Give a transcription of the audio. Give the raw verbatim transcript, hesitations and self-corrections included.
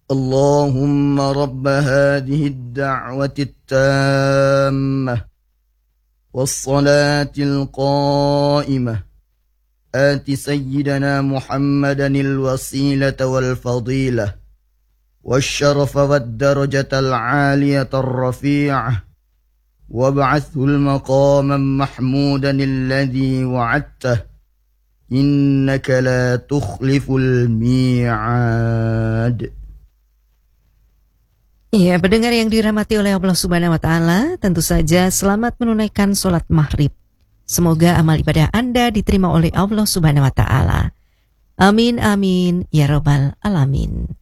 اللهم رب هذه الدعوة التامة والصلاة القائمة آت سيدنا محمدا الوسيلة والفضيلة والشرف والدرجة العالية الرفيعة وابعثه المقاما محمودا الذي وعدته إنك لا تخلف الميعاد. Iya, pendengar yang dirahmati oleh Allah Subhanahu wa Ta'ala, tentu saja selamat menunaikan sholat maghrib. Semoga amal ibadah Anda diterima oleh Allah Subhanahu wa Ta'ala. Amin, amin, ya Rabbal Alamin.